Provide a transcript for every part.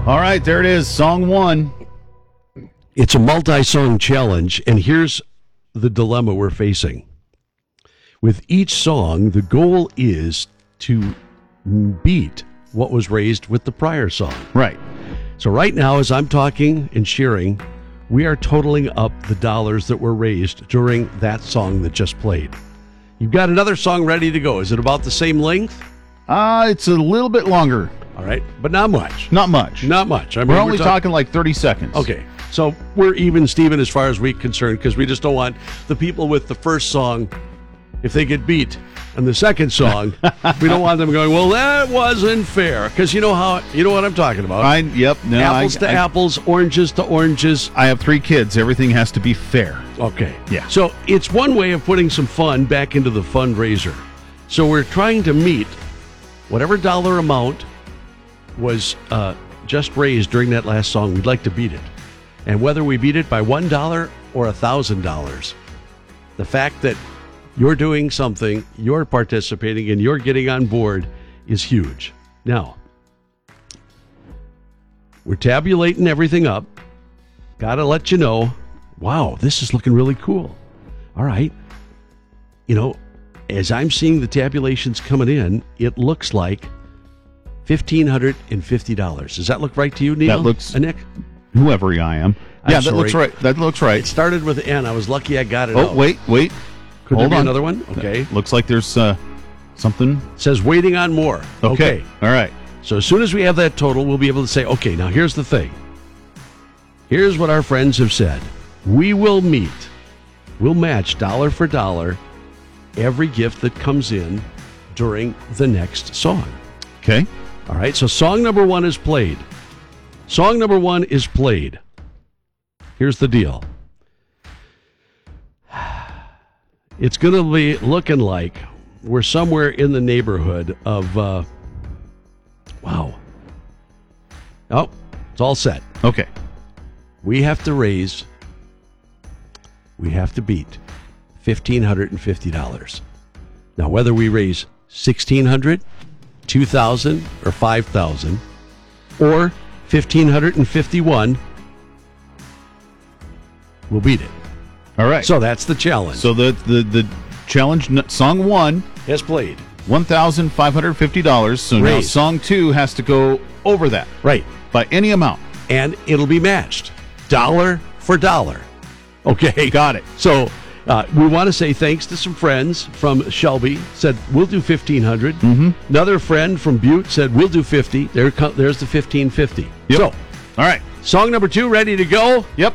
All right, there it is, song 1. It's a multi-song challenge, and here's the dilemma we're facing. With each song, the goal is to beat what was raised with the prior song. Right. So right now, as I'm talking and sharing, we are totaling up the dollars that were raised during that song that just played. You've got another song ready to go. Is it about the same length? It's a little bit longer. All right, but not much. Not much. Not much. I mean, we're only talking like 30 seconds. Okay, so we're even, Steven, as far as we're concerned, because we just don't want the people with the first song, if they get beat on the second song, we don't want them going, well, that wasn't fair. Because you know what I'm talking about. Apples to apples, oranges to oranges. I have 3 kids. Everything has to be fair. Okay. Yeah. So it's one way of putting some fun back into the fundraiser. So we're trying to meet whatever dollar amount was just raised during that last song. We'd like to beat it. And whether we beat it by $1 or $1,000, the fact that you're doing something, you're participating, and you're getting on board is huge. Now, we're tabulating everything up. Got to let you know, wow, this is looking really cool. All right. You know, as I'm seeing the tabulations coming in, it looks like $1,550. Does that look right to you, Neil? That looks... Nick? Whoever I am. Yeah, that looks right. That looks right. It started with N. I was lucky I got it out. Oh, wait. Could there be another one? Okay. Looks like there's something. It says waiting on more. Okay. All right. So as soon as we have that total, we'll be able to say, okay, now here's the thing. Here's what our friends have said. We'll match dollar for dollar every gift that comes in during the next song. Okay. All right, so song number 1 is played. Song number 1 is played. Here's the deal. It's going to be looking like we're somewhere in the neighborhood of, wow. Oh, it's all set. Okay. We have to beat $1,550. Now, whether we raise $1,600, $2,000, or $5,000, or $1,551, we'll beat it. All right. So that's the challenge. So the challenge, song 1 has played $1,550. So raised. Now song 2 has to go over that. Right. By any amount. And it'll be matched dollar for dollar. Okay. Got it. So we want to say thanks to some friends from Shelby. Said, we'll do $1,500. Mm-hmm. Another friend from Butte said, we'll do $50. There's the $1,550. Yep. So, all right. Song number 2 ready to go? Yep.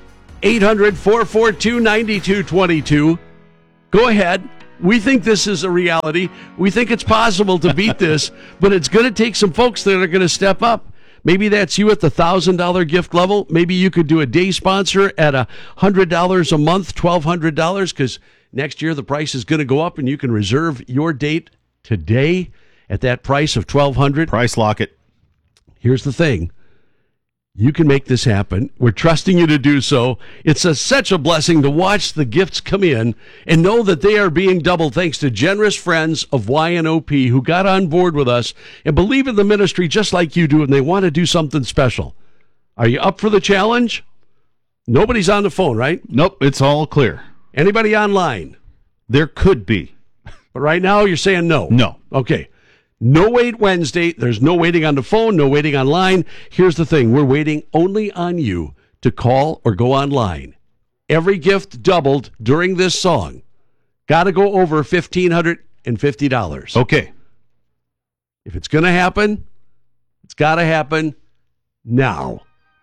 800-442-9222. Go ahead. We think this is a reality. We think it's possible to beat this, but it's going to take some folks that are going to step up. Maybe that's you at the $1,000 gift level. Maybe you could do a day sponsor at $100 a month, $1,200, because next year the price is going to go up, and you can reserve your date today at that price of $1,200. Price lock it. Here's the thing. You can make this happen. We're trusting you to do so. It's such a blessing to watch the gifts come in and know that they are being doubled thanks to generous friends of YNOP who got on board with us and believe in the ministry just like you do, and they want to do something special. Are you up for the challenge? Nobody's on the phone, right? Nope, it's all clear. Anybody online? There could be. But right now you're saying no. No. Okay. No wait Wednesday. There's no waiting on the phone, no waiting online. Here's the thing. We're waiting only on you to call or go online. Every gift doubled during this song. Got to go over $1,550. Okay. If it's going to happen, it's got to happen now.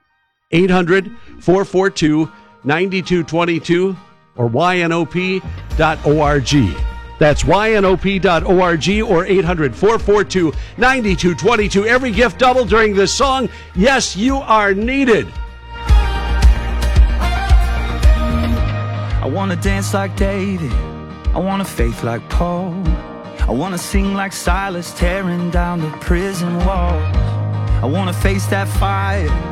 800-442-9222 or ynop.org. That's ynop.org or 800-442-9222. Every gift double during this song. Yes, you are needed. I want to dance like David. I want to faith like Paul. I want to sing like Silas, tearing down the prison walls. I want to face that fire